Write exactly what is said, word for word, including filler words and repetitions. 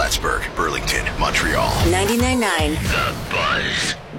Plattsburgh, Burlington, Montreal. ninety-nine point nine The Buzz.